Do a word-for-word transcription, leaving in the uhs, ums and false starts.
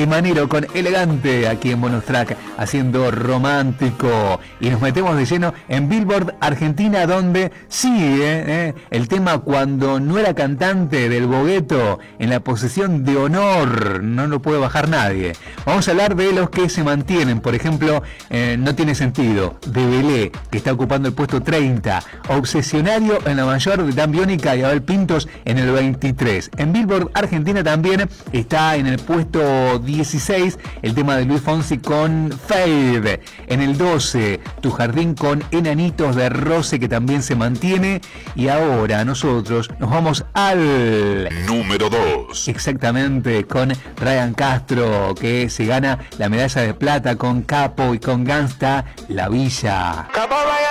y Manero con Elegante aquí en Bonus Track haciendo romántico. Y nos metemos de lleno en Billboard Argentina, donde sigue eh, el tema Cuando no era cantante del Bogueto en la posición de honor. No lo puede bajar nadie. Vamos a hablar de los que se mantienen. Por ejemplo, eh, No tiene sentido, de Belé, que está ocupando el puesto treinta. Obsesionario en la mayor de Dan Biónica y Abel Pintos en el veintitrés. En Billboard Argentina también está en el puesto dieciséis el tema de Luis Fonsi con Fade. En el doce, Tu Jardín con Enanitos de Roce, que también se mantiene. Y ahora nosotros nos vamos al número dos. Exactamente, con Ryan Castro, que se gana la medalla de plata con Capo y con Gangsta, La Villa. Capo,